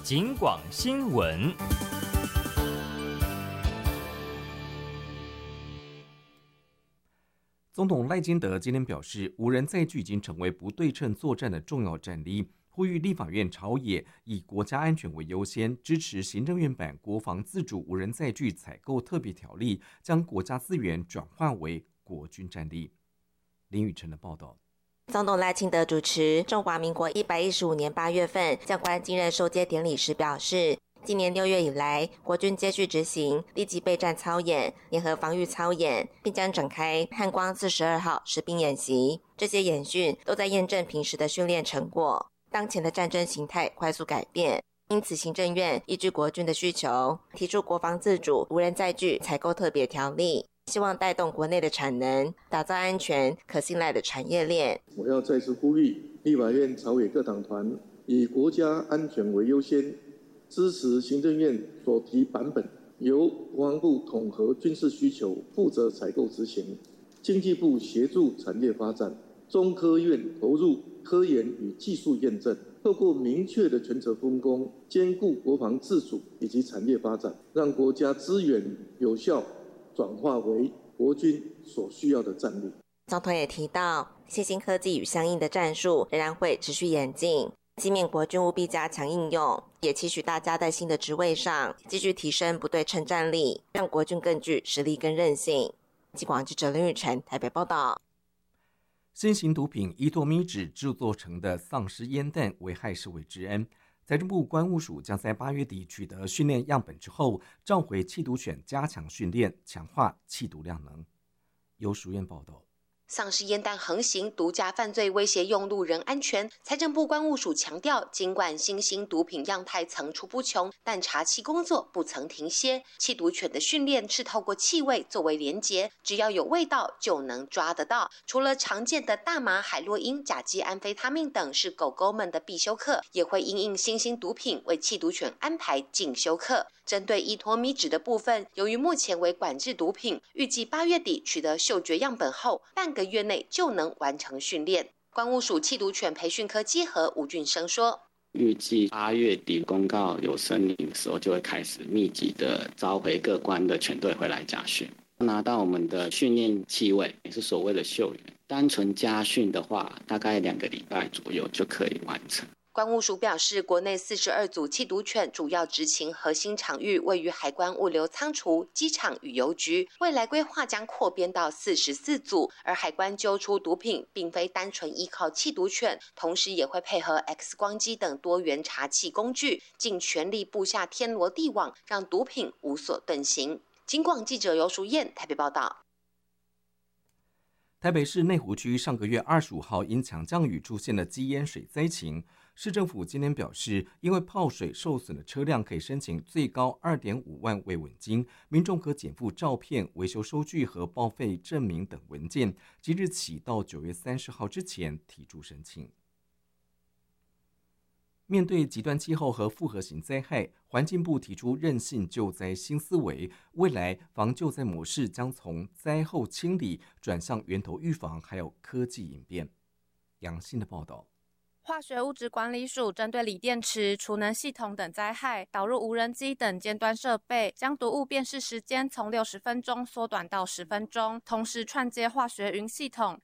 警广新闻。总统赖清德今天表示，无人载具已经成为不对称作战的重要战力，呼吁立法院朝野以国家安全为优先，支持行政院版国防自主无人载具采购特别条例，将国家资源转化为国军战力。林宇晨的报道。 总统赖清德主持中华民国115年8月份将官继任授阶典礼时表示，今年6月以来，国军接续执行立即备战操演、联合防御操演，并将展开汉光42号实兵演习。这些演训都在验证平时的训练成果。当前的战争形态快速改变，因此行政院依据国军的需求，提出国防自主无人载具采购特别条例，希望带动国内的产能，打造安全可信赖的产业链。 我要再次呼吁立法院朝野各党团以国家安全为优先，支持行政院所提版本，由国防部统合军事需求，负责采购执行，经济部协助产业发展，中科院投入科研与技术验证，透过明确的权责分工，兼顾国防自主以及产业发展，让国家资源有效转化为国军所需要的战力。 总统也提到，新兴科技与相应的战术仍然会持续演进，机面国军务必加强应用，也期许大家在新的职位上继续提升不对称战力，让国军更具实力跟韧性。记广记者林宇晨台北报道。 新型毒品依托咪酯制作成的丧尸烟弹危害社会治安。财政部关务署将在8月底取得训练样本之后，召回缉毒犬加强训练，强化缉毒量能。由淑燕报道。 丧尸烟弹横行，毒驾犯罪威胁用路人安全。财政部关务署强调，尽管新兴毒品样态层出不穷，但查缉工作不曾停歇。缉毒犬的训练是透过气味作为连结，只要有味道就能抓得到。除了常见的大麻、海洛因、甲基安非他命等是狗狗们的必修课，也会因应新兴毒品为缉毒犬安排进修课。针对依托咪酯的部分，由于目前为管制毒品，预计8月底取得嗅觉样本后，半个月内就能完成训练。关务署缉毒犬培训科稽核吴俊生说， 预计8月底公告有声明的时候，就会开始密集的召回各关的犬队回来家训，拿到我们的训练气味，也是所谓的嗅源。单纯家训的话，大概2个礼拜左右就可以完成。 关务署表示，国内42组缉毒犬主要执勤核心场域位于海关物流仓储、机场与邮局，未来规划将扩编到44组。而海关揪出毒品，并非单纯依靠缉毒犬，同时也会配合 X 光机等多元查缉工具，尽全力布下天罗地网，让毒品无所遁形。警广记者尤淑燕台北报道。 台北市内湖区上个月25号因强降雨出现了积淹水灾情，市政府今天表示，因为泡水受损的车辆可以申请最高2.5万慰问金，民众可减负照片、维修收据和报废证明等文件，即日起到9月30号之前提出申请。面对极端气候和复合型灾害，环境部提出韧性救灾新思维，未来防救灾模式将从灾后清理转向源头预防，还有科技应变。杨信的报道。 化学物质管理署针对锂电池、储能系统等灾害，导入无人机等尖端设备，将毒物辨识时间从60分钟缩短到10分钟，同时串接化学云系统，